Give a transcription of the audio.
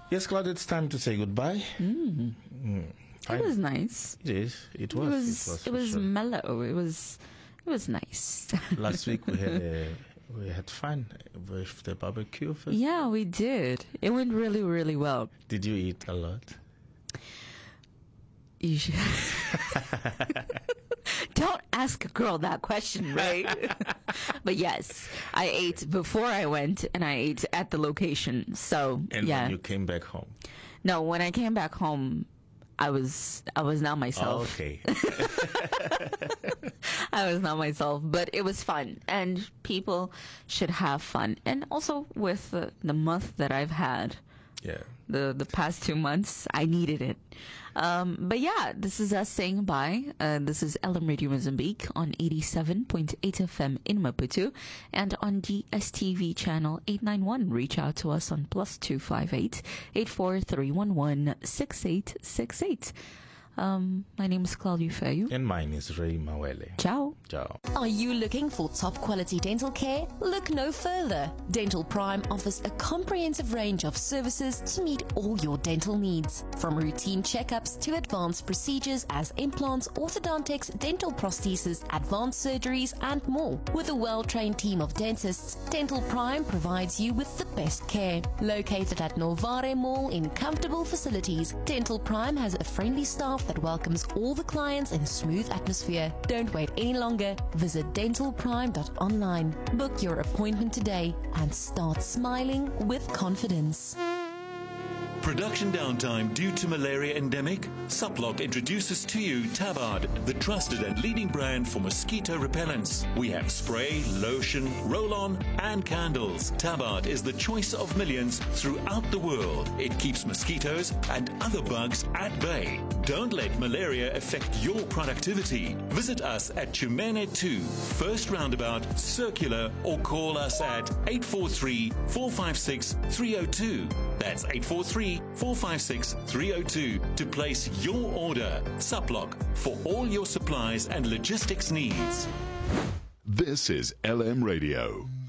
Yes, Claudia, it's time to say goodbye. It was nice. It is. It was. It was sure. mellow. It was nice. Last week we had fun with the barbecue festival. Yeah, we did. It went really, really well. Did you eat a lot? You should. Don't ask a girl that question, right? But yes, I ate before I went, and I ate at the location. So And yeah. when you came back home? No, when I came back home, I was not myself. Okay. I was not myself, but it was fun, and people should have fun. And also with the month that I've had, Yeah. the past 2 months, I needed it. But yeah, this is us saying bye. This is LM Radio Mozambique on 87.8 FM in Maputo and on DSTV channel 891. Reach out to us on +258 84311 6868. My name is Claudia Feyu. And mine is Ray Mawele. Ciao. Ciao. Are you looking for top quality dental care? Look no further. Dental Prime offers a comprehensive range of services to meet all your dental needs. From routine checkups to advanced procedures as implants, orthodontics, dental prosthesis, advanced surgeries, and more. With a well-trained team of dentists, Dental Prime provides you with the best care. Located at Novare Mall in comfortable facilities, Dental Prime has a friendly staff that welcomes all the clients in a smooth atmosphere. Don't wait any longer. Visit dentalprime.online. Book your appointment today and start smiling with confidence. Production downtime due to malaria endemic? Suplock introduces to you Tabard, the trusted and leading brand for mosquito repellents. We have spray, lotion, roll-on and candles. Tabard is the choice of millions throughout the world. It keeps mosquitoes and other bugs at bay. Don't let malaria affect your productivity. Visit us at Chumene 2, First Roundabout, Circular, or call us at 843-456-302. That's 843-456-302 to place your order. Suplock for all your supplies and logistics needs. This is LM Radio.